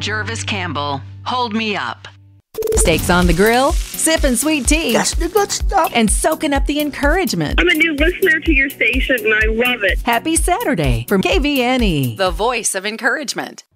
Jervis Campbell. Hold me up. Steaks on the grill, sipping sweet tea, That's the good stuff. and soaking up the encouragement. I'm a new listener to your station, and I love it. Happy Saturday from KVNE, the voice of encouragement.